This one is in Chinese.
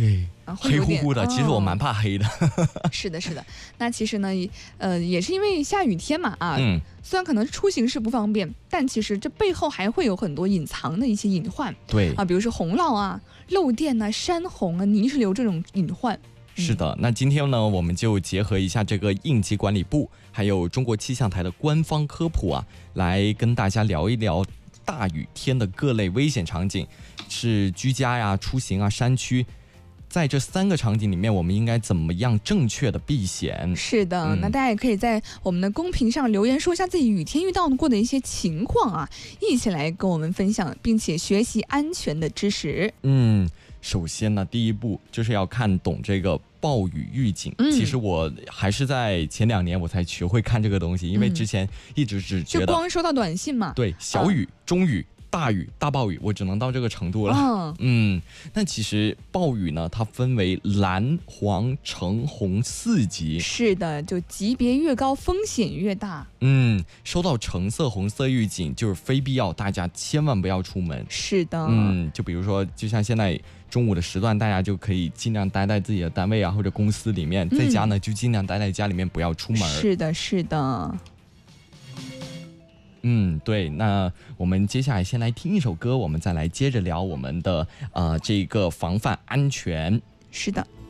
对，黑乎乎的，其实我蛮怕黑的。 是的，是的。那其实呢，也是因为下雨天嘛啊，虽然可能出行是不方便，但其实这背后还会有很多隐藏的一些隐患。 对啊，比如说洪涝啊、漏电啊、山洪啊、泥石流这种隐患。 是的，那今天呢，我们就结合一下这个应急管理部，还有中国气象台的官方科普啊，来跟大家聊一聊大雨天的各类危险场景，是居家呀、出行啊、山区。在这3个场景里面，我们应该怎么样正确的避险？ 是的，那大家也可以在我们的公屏上留言，说一下自己雨天遇到过的一些情况啊，一起来跟我们分享，并且学习安全的知识。 首先呢，第一步就是要看懂这个暴雨预警。其实我还是在前2年我才学会看这个东西，因为之前一直只觉得就光收到短信嘛。 对，小雨、中雨、大雨、大暴雨，我只能到这个程度了。但其实暴雨呢，它分为蓝、黄、橙、红4级。 是的，就级别越高，风险越大。 收到橙色、红色预警就是非必要，大家千万不要出门。 是的， 就比如说，就像现在中午的时段，大家就可以尽量待在自己的单位啊或者公司里面，在家呢就尽量待在家里面，不要出门。 是的，是的。 对，那我们接下来先来听一首歌，我们再来接着聊我们的这个防范安全。 是的。